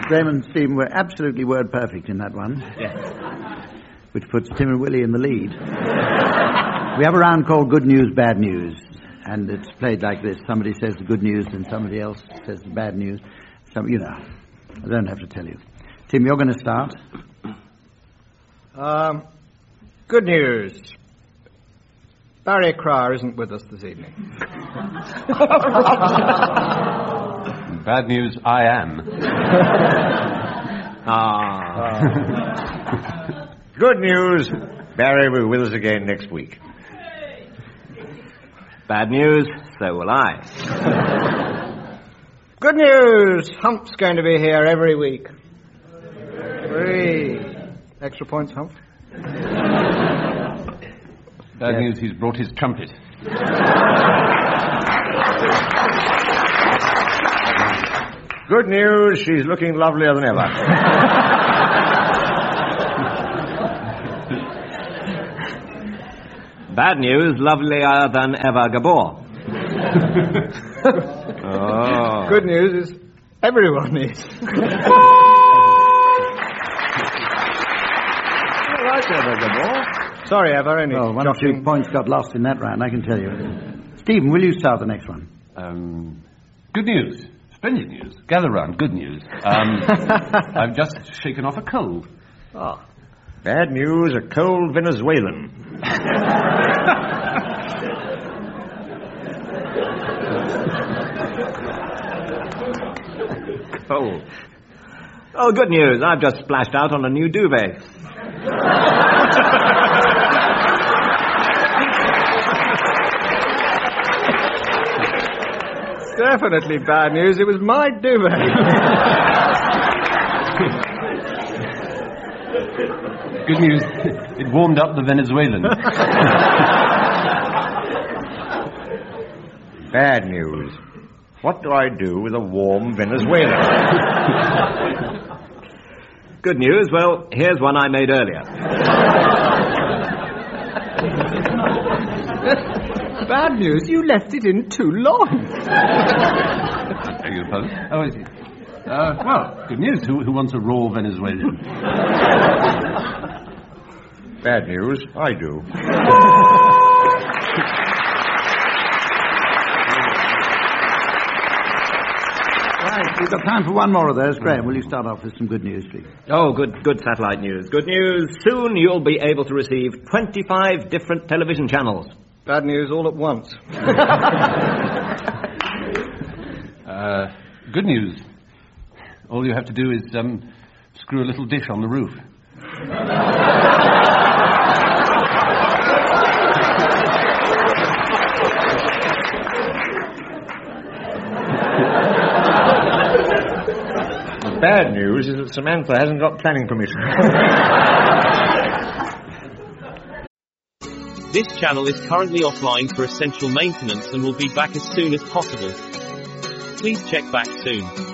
Graham and Stephen were absolutely word perfect in that one. Yes. Which puts Tim and Willie in the lead. We have a round called Good News, Bad News. And it's played like this. Somebody says the good news and somebody else says the bad news. You know. I don't have to tell you. Tim, you're going to start. Good news. Barry Cryer isn't with us this evening. Bad news, I am. Good news. Barry will be with us again next week. Bad news, so will I. Good news. Hump's going to be here every week. 3 extra points, Hump. Bad news, he's brought his trumpet. Good news, she's looking lovelier than ever. Bad news, lovelier than ever Gabor. Oh. Good news is everyone is. Right, Ever Gabor. Sorry, Ever. Only one or two points got lost in that round, I can tell you. Stephen, will you start the next one? Good news. Splendid news. Gather round. Good news. I've just shaken off a cold. Oh. Bad news, a cold Venezuelan. Cold. Oh, good news. I've just splashed out on a new duvet. Definitely bad news. It was my duvet. Good news. It warmed up the Venezuelan. Bad news. What do I do with a warm Venezuelan? Good news. Well, here's one I made earlier. Bad news, you left it in too long. Beg your pardon? Oh, is it? Well, good news. Who wants a raw Venezuelan? Bad news, I do. Right, we've got time for one more of those. Graham, will you start off with some good news, please? Oh, good satellite news. Good news. Soon you'll be able to receive 25 different television channels. Bad news all at once. Good news. All you have to do is screw a little dish on the roof. The bad news is that Samantha hasn't got planning permission. This channel is currently offline for essential maintenance and will be back as soon as possible. Please check back soon.